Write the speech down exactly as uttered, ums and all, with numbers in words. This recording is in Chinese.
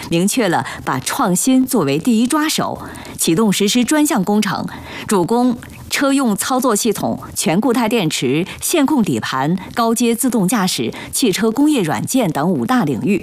明确了把创新作为第一抓手，启动实施专项工程，主攻车用操作系统、全固态电池、线控底盘、高阶自动驾驶、汽车工业软件等五大领域。